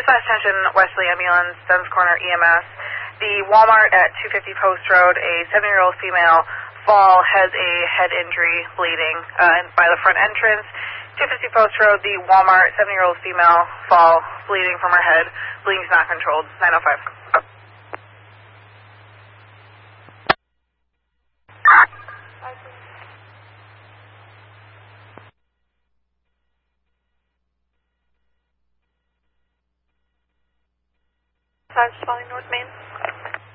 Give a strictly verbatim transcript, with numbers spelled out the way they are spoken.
Dispatch attention, Wesley Ambulance, Dunn's Corner E M S. The Walmart at two fifty Post Road, a seven-year-old female fall, has a head injury, bleeding uh, by the front entrance. two fifty Post Road, the Walmart, seven-year-old female fall, bleeding from her head. Bleeding's not controlled. nine oh five. Five, responding North Main.